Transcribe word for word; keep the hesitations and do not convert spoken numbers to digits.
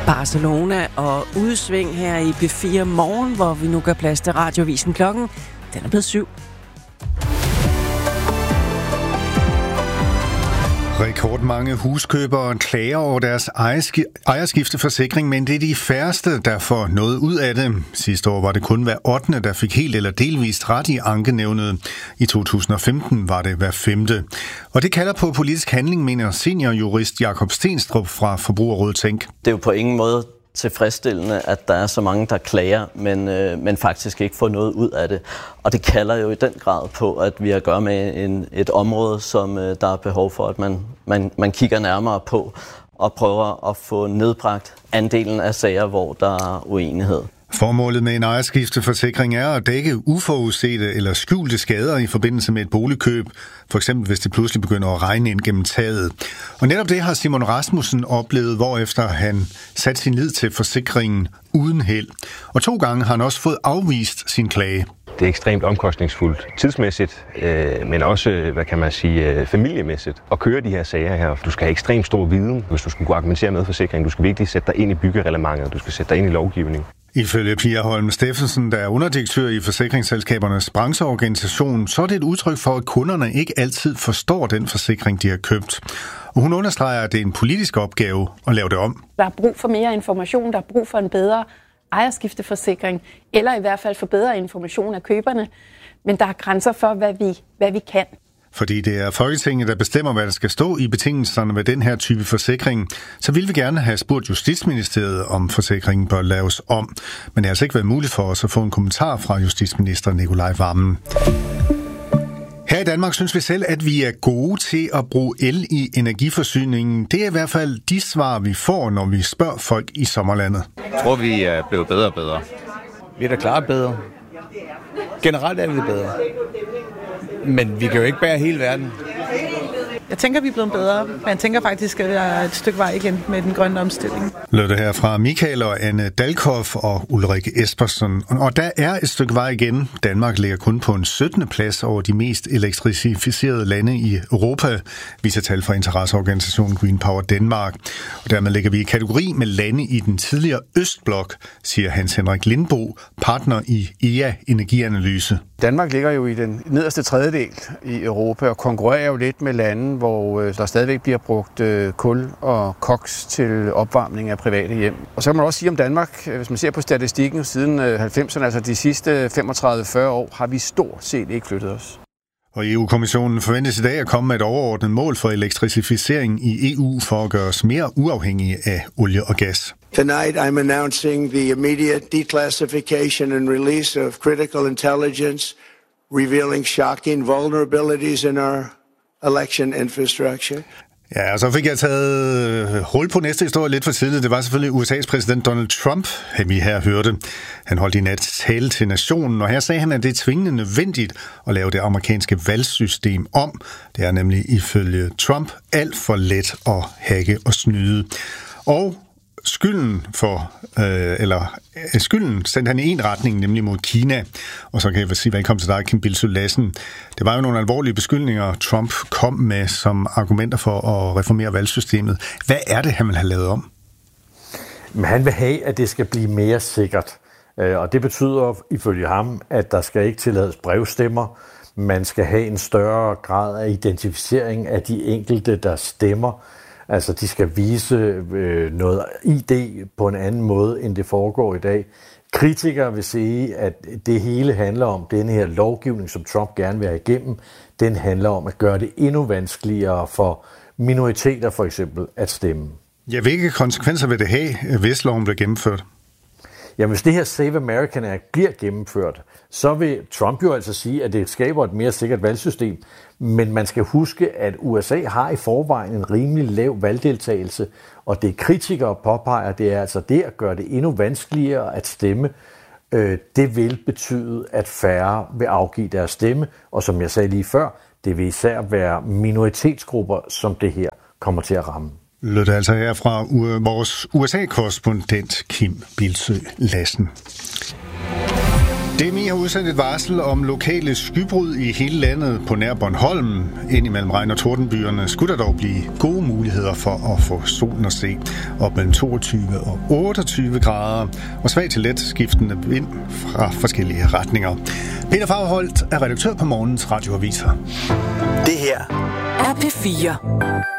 Barcelona og udsving her i B fire Morgen, hvor vi nu gør plads til Radioavisen. Klokken, den er blevet syv. Rekordmange huskøbere klager over deres ejerskifteforsikring, men det er de færreste, der får noget ud af det. Sidste år var det kun hver ottende, der fik helt eller delvist ret i ankenævnet. I to tusind og femten var det hver femte. Og det kalder på politisk handling, mener seniorjurist Jakob Stenstrup fra Forbrugerrådet Tænk. Det er jo på ingen måde tilfredsstillende, at der er så mange, der klager, men, øh, men faktisk ikke får noget ud af det. Og det kalder jo i den grad på, at vi har at gøre med en, et område, som øh, der er behov for, at man, man, man kigger nærmere på og prøver at få nedbragt andelen af sager, hvor der er uenighed. Formålet med en ejerskifteforsikring er at dække uforudsete eller skjulte skader i forbindelse med et boligkøb, for eksempel hvis det pludselig begynder at regne ind gennem taget. Og netop det har Simon Rasmussen oplevet, hvorefter han satte sin lid til forsikringen uden held. Og to gange har han også fået afvist sin klage. Det er ekstremt omkostningsfuldt tidsmæssigt, øh, men også, hvad kan man sige, øh, familiemæssigt at køre de her sager her. Du skal have ekstremt stor viden, hvis du skal kunne argumentere med forsikringen. Du skal virkelig sætte dig ind i byggereglementet, du skal sætte dig ind i lovgivningen. Ifølge Pia Holm Steffensen, der er underdirektør i forsikringsselskabernes brancheorganisation, så er det et udtryk for, at kunderne ikke altid forstår den forsikring, de har købt. Og hun understreger, at det er en politisk opgave at lave det om. Der er brug for mere information, der er brug for en bedre ejerskifteforsikring, eller i hvert fald for bedre information af køberne. Men der er grænser for, hvad vi, hvad vi kan. Fordi det er Folketinget, der bestemmer, hvad der skal stå i betingelserne med den her type forsikring, så ville vi gerne have spurgt Justitsministeriet, om forsikringen bør laves om. Men det har altså ikke været muligt for os at få en kommentar fra justitsminister Nicolai Wammen. Her i Danmark synes vi selv, at vi er gode til at bruge el i energiforsyningen. Det er i hvert fald de svar, vi får, når vi spørger folk i sommerlandet. Jeg tror, vi er blevet bedre og bedre. Vi er da klart bedre. Generelt er vi bedre. Men vi kan jo ikke bære hele verden. Jeg tænker, vi er blevet bedre, men jeg tænker faktisk, at der er et stykke vej igen med den grønne omstilling. Lød det her fra Michael og Anne Dalkhoff og Ulrike Espersen. Og der er et stykke vej igen. Danmark ligger kun på en syttende plads over de mest elektrificerede lande i Europa, viser tal fra interesseorganisationen Green Power Denmark. Og dermed ligger vi i kategori med lande i den tidligere Østblok, siger Hans Henrik Lindbo, partner i E A Energianalyse. Danmark ligger jo i den nederste tredjedel i Europa og konkurrerer jo lidt med lande, hvor der stadigvæk bliver brugt kul og koks til opvarmning af private hjem. Og så kan man også sige om Danmark, hvis man ser på statistikken siden halvfemserne, altså de sidste femogtredive til fyrre år, har vi stort set ikke flyttet os. Og E U-kommissionen forventes i dag at komme med et overordnet mål for elektrificering i E U for at gøre os mere uafhængige af olie og gas. Tonight I'm announcing the immediate declassification and release of critical intelligence, revealing shocking vulnerabilities in our election infrastructure. Ja, og så fik jeg taget hul på næste historie lidt for tidligt. Det var selvfølgelig U S A's præsident Donald Trump, vi her hørte. Han holdt i nat tale til nationen, og her sagde han, at det er tvingende nødvendigt at lave det amerikanske valgsystem om. Det er nemlig ifølge Trump alt for let at hacke og snyde. Og skylden for, øh, eller øh, skylden sendte han i en retning, nemlig mod Kina. Og så kan jeg sige velkommen til dig, Kim Bildsøe Lassen. Det var jo nogle alvorlige beskyldninger, Trump kom med som argumenter for at reformere valgsystemet. Hvad er det, han vil have lavet om? Men han vil have, at det skal blive mere sikkert. Og det betyder ifølge ham, at der skal ikke tillades brevstemmer. Man skal have en større grad af identificering af de enkelte, der stemmer. Altså, de skal vise øh, noget I D på en anden måde, end det foregår i dag. Kritikere vil sige, at det hele handler om, denne her lovgivning, som Trump gerne vil have igennem, den handler om at gøre det endnu vanskeligere for minoriteter for eksempel at stemme. Ja, hvilke konsekvenser vil det have, hvis loven bliver gennemført? Jamen, hvis det her Save American Act bliver gennemført, så vil Trump jo altså sige, at det skaber et mere sikkert valgsystem. Men man skal huske, at U S A har i forvejen en rimelig lav valgdeltagelse, og det kritikere påpeger, det er altså det at gøre det endnu vanskeligere at stemme. Det vil betyde, at færre vil afgive deres stemme, og som jeg sagde lige før, det vil især være minoritetsgrupper, som det her kommer til at ramme. Lød det altså her fra vores U S A-korrespondent Kim Bildsøe Lassen. D M I har udsendt et varsel om lokale skybrud i hele landet på nær Bornholm. Indimellem regn- og tordenbyerne skulle der dog blive gode muligheder for at få solen at se. Op mellem toogtyve og otteogtyve grader og svag til let skiftende vind fra forskellige retninger. Peter Fagholt er redaktør på morgens radioaviser. Det her er P fire.